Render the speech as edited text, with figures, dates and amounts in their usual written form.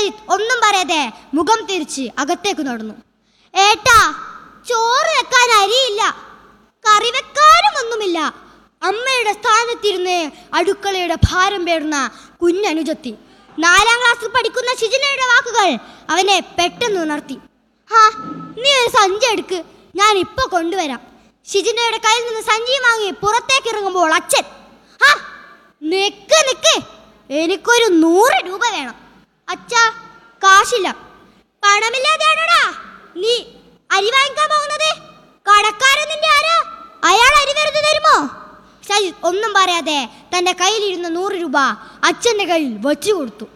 സജിത്ത് ഒന്നും പറയാതെ മുഖം തിരിച്ച് അകത്തേക്ക് നടന്നു. ഏട്ടാ, ചോറ് വെക്കാൻ അരിയില്ല, കറി വെക്കാനും ഒന്നുമില്ല. അമ്മയുടെ സ്ഥാനത്തിരുന്ന് അടുക്കളയുടെ ഭാരം പേടുന്ന കുഞ്ഞനുജത്തി. 4ാം ക്ലാസ്സിൽ പഠിക്കുന്ന ഷിജിനയുടെ വാക്കുകൾ അവനെ പെട്ടെന്ന് ഉണർത്തി. നീ ഒരു സഞ്ചി എടുക്ക്, ഞാൻ ഇപ്പൊ കൊണ്ടുവരാം. ഷിജിനയുടെ കയ്യിൽ നിന്ന് സഞ്ചി വാങ്ങി പുറത്തേക്ക് ഇറങ്ങുമ്പോൾ അച്ഛൻ, നിക്ക് നിക്ക്, എനിക്കൊരു 100 രൂപ വേണം. അച്ഛാ, കാശില്ല. പണമില്ലാതെയാണോടാ നീ അരി വാങ്ങിക്കാൻ പോകുന്നത്? കടക്കാരൻ നിന്റെ ആരാ? അയാൾ അരി വെറുതെ തരുമോ? സജിത്ത് ഒന്നും പറയാതെ തന്റെ കയ്യിലിരുന്ന 100 രൂപ അച്ഛന്റെ കയ്യിൽ വെച്ചു കൊടുത്തു.